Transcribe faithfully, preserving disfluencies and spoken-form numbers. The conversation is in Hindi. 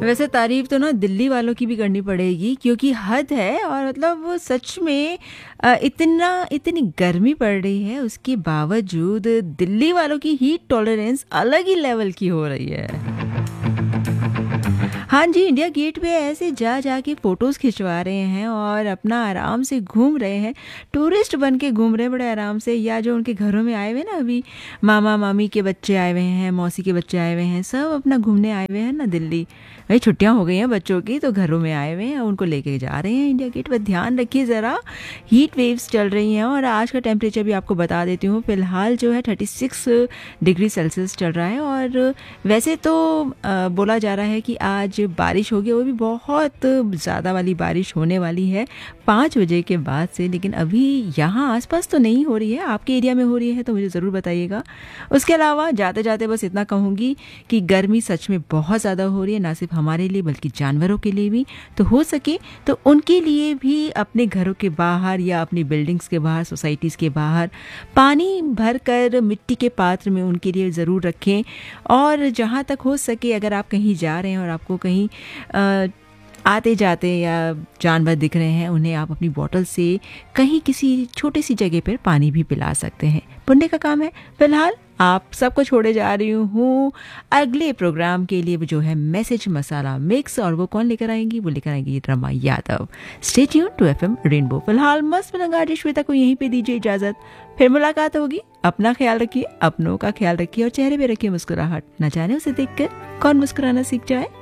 वैसे तारीफ तो ना दिल्ली वालों की भी करनी पड़ेगी, क्योंकि हद है। और मतलब वो सच में अ, इतना इतनी गर्मी पड़ रही है, उसके बावजूद दिल्ली वालों की हीट टॉलरेंस अलग ही लेवल की हो रही है। हाँ जी, इंडिया गेट पे ऐसे जा जा के फोटोज खिंचवा रहे हैं और अपना आराम से घूम रहे हैं, टूरिस्ट बन के घूम रहे हैं बड़े आराम से। या जो उनके घरों में आए हुए हैं ना, अभी मामा मामी के बच्चे आए हुए हैं, मौसी के बच्चे आए हुए हैं, सब अपना घूमने आए हुए हैं ना दिल्ली। भाई छुट्टियां हो गई हैं बच्चों की, तो घरों में आए हुए हैं, उनको लेके जा रहे हैं इंडिया गेट पर। ध्यान रखिए ज़रा, हीट वेव्स चल रही हैं। और आज का टेम्परेचर भी आपको बता देती हूँ, फिलहाल जो है थर्टी सिक्स डिग्री सेल्सियस चल रहा है। और वैसे तो अ, बोला जा रहा है कि आज बारिश होगी, वो भी बहुत ज़्यादा वाली बारिश होने वाली है पाँच बजे के बाद से। लेकिन अभी यहाँ आसपास तो नहीं हो रही है, आपके एरिया में हो रही है तो मुझे ज़रूर बताइएगा। उसके अलावा जाते जाते बस इतना कहूँगी कि गर्मी सच में बहुत ज़्यादा हो रही है, ना सिर्फ हमारे लिए बल्कि जानवरों के लिए भी। तो हो सके तो उनके लिए भी अपने घरों के बाहर या अपनी बिल्डिंग्स के बाहर, सोसाइटीज़ के बाहर पानी भर कर मिट्टी के पात्र में उनके लिए ज़रूर रखें। और जहाँ तक हो सके, अगर आप कहीं जा रहे हैं और आपको कहीं अ, आते जाते या जानवर दिख रहे हैं, उन्हें आप अपनी बोतल से कहीं किसी छोटी सी जगह पर पानी भी पिला सकते हैं। पुण्य का काम है। फिलहाल आप सबको छोड़े जा रही हूँ अगले प्रोग्राम के लिए, जो है मैसेज मसाला मिक्स। और वो कौन लेकर आएंगी? वो लेकर आएंगी Rama Yadav. Stay tune to FM rainbow. फिलहाल मस्त मलंगार श्वेता को यहीं पे दीजिए इजाजत, फिर मुलाकात होगी। अपना ख्याल रखिए, अपनों का ख्याल रखिए और चेहरे पे रखिए मुस्कुराहट। न जाने उसे देखकर कौन मुस्कुराना सीख जाए।